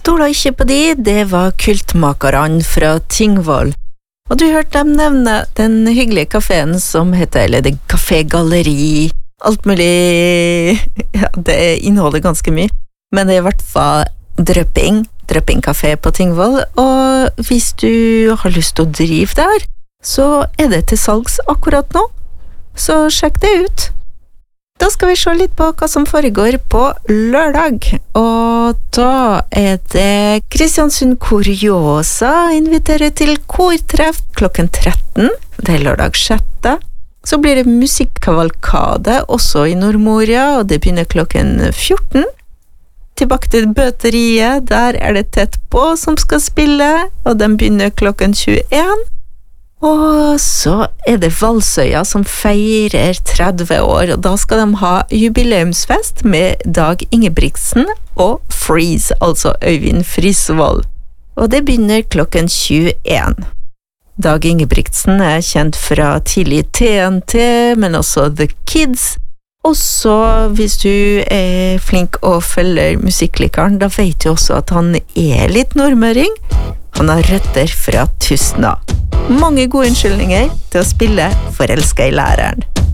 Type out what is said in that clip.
stoler ikke på de, det var kultmakerne fra Tingvoll. Og du hørte dem nevne den hyggelige kaféen som heter, eller det Café Galleri, alt mulig, ja, det inneholder ganske mye, men det er i hvert fall Drøpping kafé på Tingvoll, og hvis du har lyst til å drive der, så er det til salgs akkurat nå, så sjekk det ut. Da skal vi se litt på hva som foregår på lørdag, og da er det Kristiansund Kuriosa inviterer til kortreff klokken 13, det er lørdag 6. Så blir det musikkavalkade også i Nordmoria, og det begynner klokken 14. Tilbake til bøteriet, der er det tett på som skal spille, og den begynner klokken 21. Og så er det Valsøya som feirer 30 år, og da skal de ha jubileumsfest med Dag Ingebrigtsen og Freeze, altså Øyvind Frisvold. Og det begynner klokken 21. Dag Ingebrigtsen er kjent fra tidlig TNT, men også The Kids. Og så, hvis du er flink og følger musikklikeren, da vet du også at han er litt nordmøring. Han har røtter fra Tustna. Mange gode unnskyldninger til å spille Forelsket i læreren.